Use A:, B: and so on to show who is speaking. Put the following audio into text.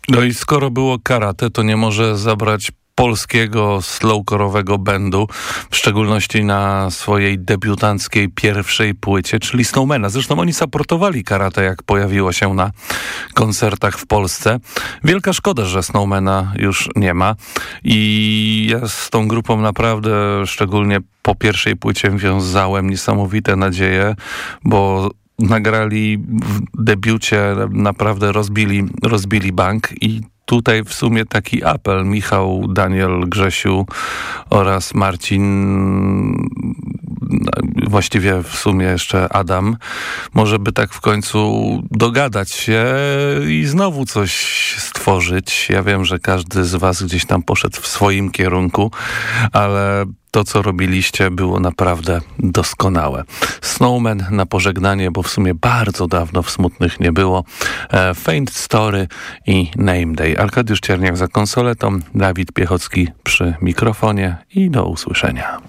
A: No i skoro było karate, to nie może zabrać polskiego slowcore'owego bandu, w szczególności na swojej debiutanckiej pierwszej płycie, czyli Snowmana. Zresztą oni supportowali karate, jak pojawiło się na koncertach w Polsce. Wielka szkoda, że Snowmana już nie ma i ja z tą grupą naprawdę, szczególnie po pierwszej płycie, wiązałem niesamowite nadzieje, bo nagrali w debiucie, naprawdę rozbili bank i tutaj w sumie taki apel. Michał, Daniel, Grzesiu oraz Marcin, właściwie w sumie jeszcze Adam, może by tak w końcu dogadać się i znowu coś stworzyć. Ja wiem, że każdy z was gdzieś tam poszedł w swoim kierunku, ale to, co robiliście, było naprawdę doskonałe. Snowman na pożegnanie, bo w sumie bardzo dawno w Smutnych nie było. Faint Story i Name Day. Arkadiusz Czerniak za konsoletą, Dawid Piechocki przy mikrofonie i do usłyszenia.